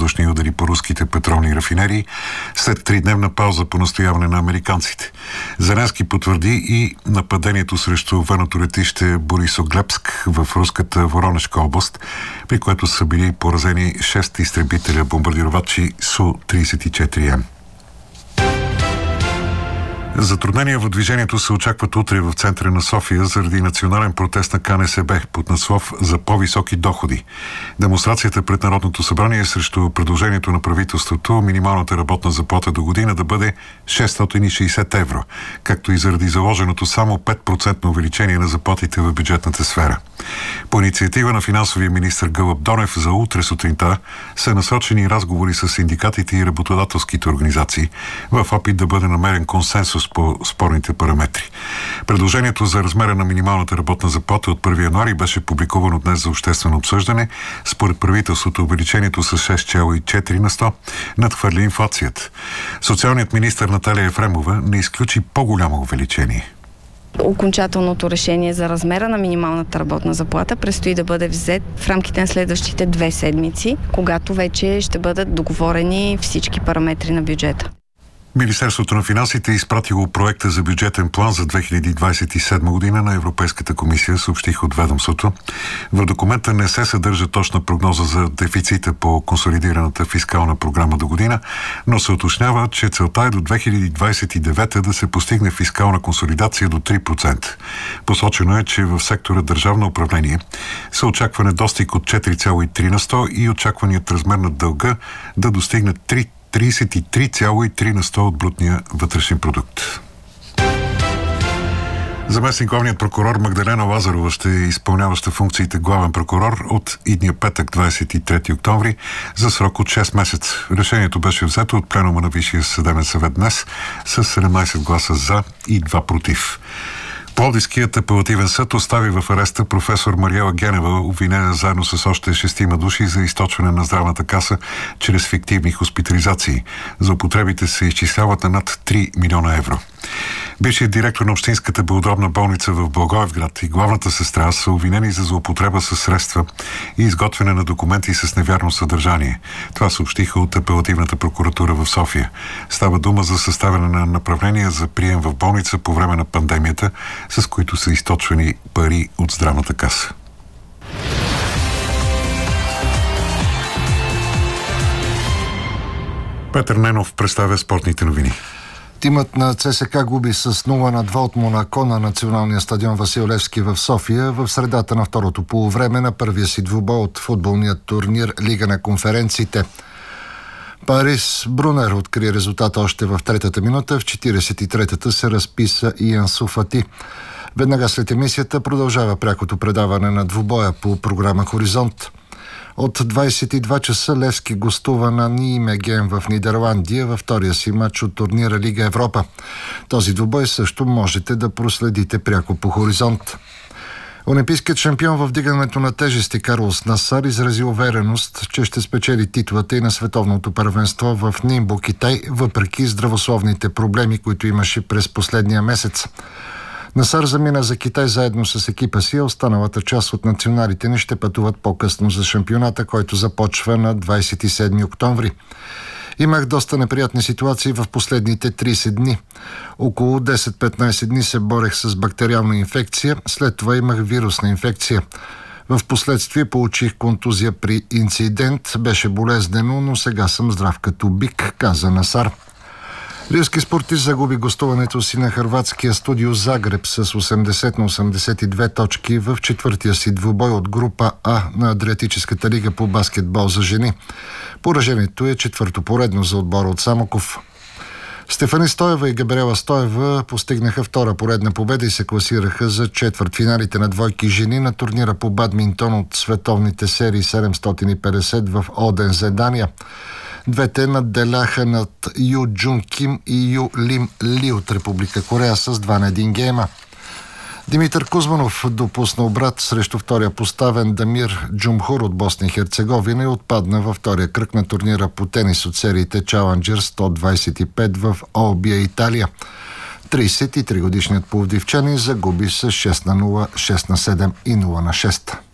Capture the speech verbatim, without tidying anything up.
въздушни удари по руските петролни рафинерии след тридневна пауза по настояване на американците. Зеленски потвърди и нападението срещу военното летище Борисоглебск в руската Воронежка област, при което са били поразени шест изтребителя бомбардировачи Су тридесет и четири М. Затруднения в движението се очакват утре в центъра на София заради национален протест на К Н С Б под наслов за по-високи доходи. Демонстрацията пред Народното събрание срещу предложението на правителството минималната работна заплата до година да бъде шестстотин и шейсет евро, както и заради заложеното само пет процента увеличение на заплатите в бюджетната сфера. По инициатива на финансовия министър Гълъб Донев за утре сутринта са насочени разговори с синдикатите и работодателските организации в опит да бъде намерен консенсус по спорните параметри. Предложението за размера на минималната работна заплата от първи януари беше публикувано днес за обществено обсъждане. Според правителството увеличението с шест цяло и четири на сто надхвърли инфлацията. Социалният министър Наталия Ефремова не изключи по-голямо увеличение. Окончателното решение за размера на минималната работна заплата предстои да бъде взет в рамките на следващите две седмици, когато вече ще бъдат договорени всички параметри на бюджета. Министерството на финансите е изпратило проекта за бюджетен план за две хиляди двадесет и седма година на Европейската комисия, съобщиха от ведомството. В документа не се съдържа точна прогноза за дефицита по консолидираната фискална програма до година, но се уточнява, че целта е до две хиляди двадесет и девета да се постигне фискална консолидация до три процента. Посочено е, че в сектора държавно управление се очаква недостиг от четири цяло и три на сто и очакваният размер на дълга да достигне тридесет и три цяло и три на сто от брутния вътрешен продукт. Заместник главният прокурор Магдалена Лазарова ще изпълняваща функциите главен прокурор от идния петък, двадесет и трети октомври, за срок от шест месеца. Решението беше взето от пленума на Висшия съдебен съвет днес с седемнадесет гласа за и два против. Пловдивският апелативен съд остави в ареста професор Мариела Генева, обвинена заедно с още шестима души за източване на здравната каса чрез фиктивни хоспитализации. За употребите се изчисляват на над три милиона евро. Бившият директор на Общинската белодробна болница в Благоевград и главната сестра са обвинени за злоупотреба с средства и изготвяне на документи с невярно съдържание. Това съобщиха от апелативната прокуратура в София. Става дума за съставяне на направления за прием в болница по време на пандемията, с които са източвани пари от здравната каса. Петър Ненов представя спортните новини. Тимът на ЦСКА губи с нула на два от Монако на националния стадион Васил Левски в София в средата на второто полувреме на първия си двубой от футболния турнир Лига на конференциите. Парис Брунер откри резултата още в третата минута, в четиридесет и третата се разписа и Ансу Фати. Веднага след емисията продължава прякото предаване на двубоя по програма Хоризонт. От двадесет и два часа Левски гостува на Ниимеген в Нидерландия във втория си матч от турнира Лига Европа. Този двубой също можете да проследите пряко по Хоризонт. Олимпийският шампион в вдигането на тежести Карлос Насар изрази увереност, че ще спечели титлата и на световното първенство в Нимбо, Китай, въпреки здравословните проблеми, които имаше през последния месец. Насар замина за Китай заедно с екипа си, а останалата част от националите ни ще пътуват по-късно за шампионата, който започва на двадесет и седми октомври. Имах доста неприятни ситуации в последните тридесет дни. Около десет-петнадесет дни се борех с бактериална инфекция, след това имах вирусна инфекция. В последствие получих контузия при инцидент, беше болезнено, но сега съм здрав като бик, каза Насар. Ривски спортист загуби гостуването си на хърватския Студио Загреб с осемдесет на осемдесет и две точки в четвъртия си двубой от група А на Адриатическата лига по баскетбол за жени. Поражението е четвърто поредно за отбора от Самоков. Стефани Стоева и Габриела Стоева постигнаха втора поредна победа и се класираха за четвъртфиналите на двойки жени на турнира по бадминтон от световните серии седемстотин и петдесет в Одензе, Дания. Двете надделяха над Ю Джун Ким и Ю Лим Ли от Република Корея с два на един гейма. Димитър Кузманов допусна обрат срещу втория поставен Дамир Джумхур от Босна и Херцеговина и отпадна във втория кръг на турнира по тенис от сериите Challenger сто двадесет и пет в Олбия, Италия. тридесет и три годишният пловдивчанин загуби с шест на нула, шест на седем и нула на шест.